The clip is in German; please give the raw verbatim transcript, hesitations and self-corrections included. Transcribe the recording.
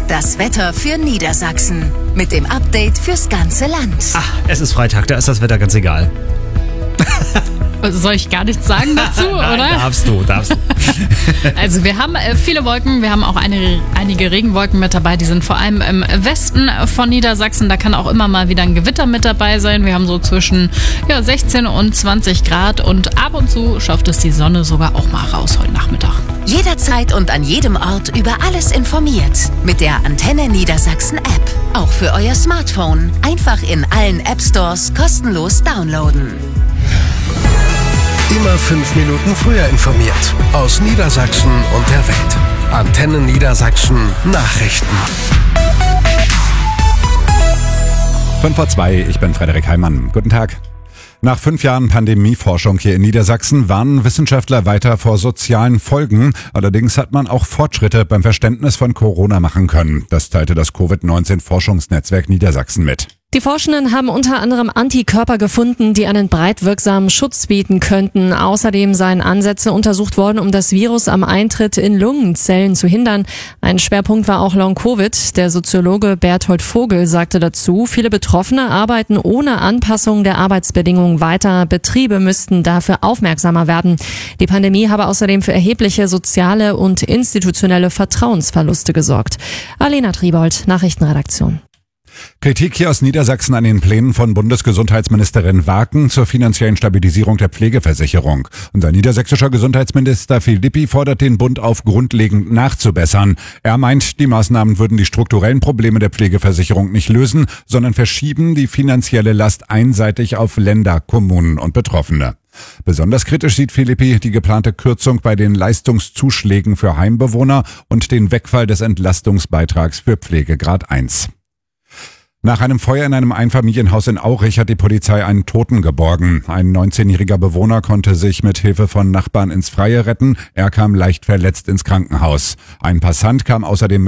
das Wetter für Niedersachsen. Mit dem Update fürs ganze Land. Ach, es ist Freitag, da ist das Wetter ganz egal. Soll ich gar nichts sagen dazu, Nein, oder? darfst du, darfst du. Also wir haben äh, viele Wolken, wir haben auch eine, einige Regenwolken mit dabei, die sind vor allem im Westen von Niedersachsen, da kann auch immer mal wieder ein Gewitter mit dabei sein. Wir haben so zwischen ja, sechzehn und zwanzig Grad und ab und zu schafft es die Sonne sogar auch mal raus heute Nachmittag. Jederzeit und an jedem Ort über alles informiert. Mit der Antenne Niedersachsen App. Auch für euer Smartphone. Einfach in allen App Stores kostenlos downloaden. Immer fünf Minuten früher informiert. Aus Niedersachsen und der Welt. Antenne Niedersachsen Nachrichten. fünf vor zwei, ich bin Frederik Heimann. Guten Tag. Nach fünf Jahren Pandemieforschung hier in Niedersachsen warnen Wissenschaftler weiter vor sozialen Folgen. Allerdings hat man auch Fortschritte beim Verständnis von Corona machen können. Das teilte das Covid neunzehn Forschungsnetzwerk Niedersachsen mit. Die Forschenden haben unter anderem Antikörper gefunden, die einen breit wirksamen Schutz bieten könnten. Außerdem seien Ansätze untersucht worden, um das Virus am Eintritt in Lungenzellen zu hindern. Ein Schwerpunkt war auch Long-Covid. Der Soziologe Berthold Vogel sagte dazu, viele Betroffene arbeiten ohne Anpassung der Arbeitsbedingungen weiter. Betriebe müssten dafür aufmerksamer werden. Die Pandemie habe außerdem für erhebliche soziale und institutionelle Vertrauensverluste gesorgt. Alena Triebold, Nachrichtenredaktion. Kritik hier aus Niedersachsen an den Plänen von Bundesgesundheitsministerin Waken zur finanziellen Stabilisierung der Pflegeversicherung. Unser niedersächsischer Gesundheitsminister Philippi fordert den Bund auf, grundlegend nachzubessern. Er meint, die Maßnahmen würden die strukturellen Probleme der Pflegeversicherung nicht lösen, sondern verschieben die finanzielle Last einseitig auf Länder, Kommunen und Betroffene. Besonders kritisch sieht Philippi die geplante Kürzung bei den Leistungszuschlägen für Heimbewohner und den Wegfall des Entlastungsbeitrags für Pflegegrad eins. Nach einem Feuer in einem Einfamilienhaus in Aurich hat die Polizei einen Toten geborgen. Ein neunzehnjähriger Bewohner konnte sich mit Hilfe von Nachbarn ins Freie retten. Er kam leicht verletzt ins Krankenhaus. Ein Passant kam außerdem